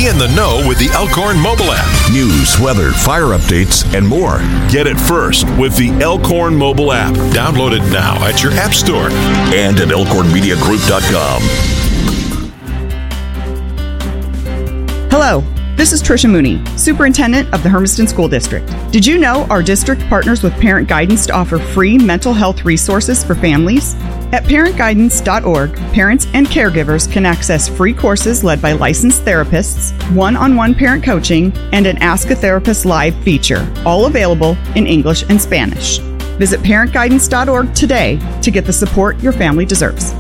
Be in the know with the Elkhorn mobile app. News, weather, fire updates, and more. Get it first with the Elkhorn mobile app. Download it now at your app store and at elkhornmediagroup.com. Hello, this is Tricia Mooney, Superintendent of the Hermiston School District. Did you know our district partners with Parent Guidance to offer free mental health resources for families? At parentguidance.org, parents and caregivers can access free courses led by licensed therapists, one-on-one parent coaching, and an Ask a Therapist Live feature, all available in English and Spanish. Visit parentguidance.org today to get the support your family deserves.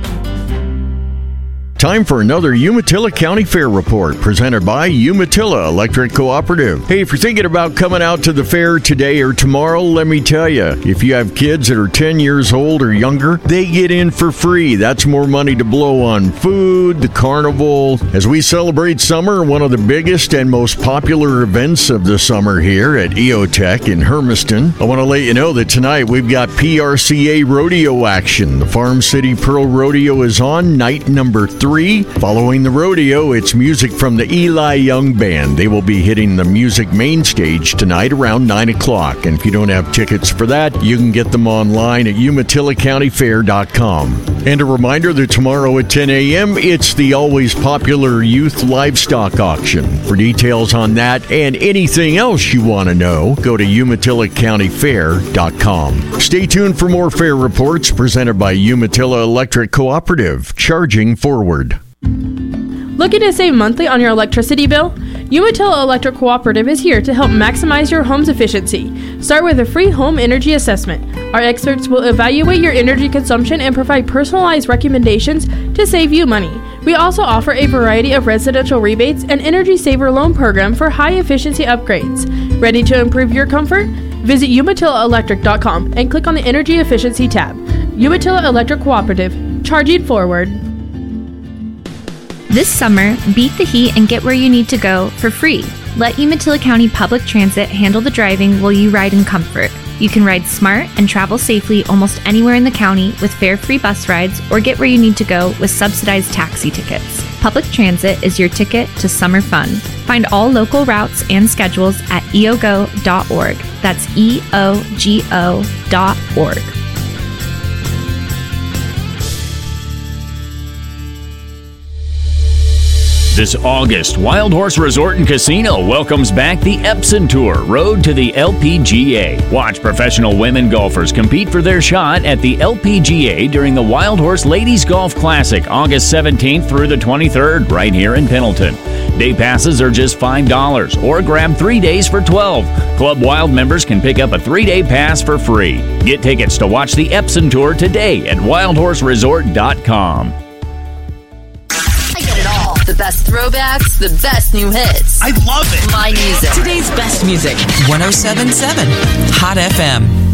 Time for another Umatilla County Fair report presented by Umatilla Electric Cooperative. Hey, if you're thinking about coming out to the fair today or tomorrow, let me tell you, if you have kids that are 10 years old or younger, they get in for free. That's more money to blow on food, the carnival. As we celebrate summer, one of the biggest and most popular events of the summer here at EOTech in Hermiston. I want to let you know that tonight we've got PRCA rodeo action. The Farm City Pearl Rodeo is on night number 3. Following the rodeo, it's music from the Eli Young Band. They will be hitting the music main stage tonight around 9 o'clock. And if you don't have tickets for that, you can get them online at umatillacountyfair.com. And a reminder that tomorrow at 10 a.m., it's the always popular youth livestock auction. For details on that and anything else you want to know, go to umatillacountyfair.com. Stay tuned for more fair reports presented by Umatilla Electric Cooperative, charging forward. Looking to save monthly on your electricity bill? Umatilla Electric Cooperative is here to help maximize your home's efficiency. Start with a free home energy assessment. Our experts will evaluate your energy consumption and provide personalized recommendations to save you money. We also offer a variety of residential rebates and energy saver loan program for high efficiency upgrades. Ready to improve your comfort? Visit umatillaelectric.com and click on the Energy Efficiency tab. Umatilla Electric Cooperative, charging forward. This summer, beat the heat and get where you need to go for free. Let Umatilla County Public Transit handle the driving while you ride in comfort. You can ride smart and travel safely almost anywhere in the county with fare-free bus rides or get where you need to go with subsidized taxi tickets. Public transit is your ticket to summer fun. Find all local routes and schedules at eogo.org. That's eogo.org. This August, Wild Horse Resort and Casino welcomes back the Epson Tour, Road to the LPGA. Watch professional women golfers compete for their shot at the LPGA during the Wild Horse Ladies Golf Classic, August 17th through the 23rd, right here in Pendleton. Day passes are just $5, or grab 3 days for $12. Club Wild members can pick up a 3-day pass for free. Get tickets to watch the Epson Tour today at wildhorseresort.com. The best throwbacks, the best new hits. I love it. My music. Today's best music. 107.7 Hot FM.